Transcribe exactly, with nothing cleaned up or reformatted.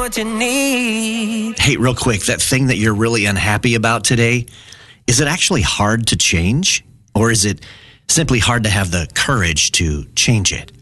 What you need. Hey, real quick, that thing that you're really unhappy about today, is it actually hard to change? Or is it simply hard to have the courage to change it?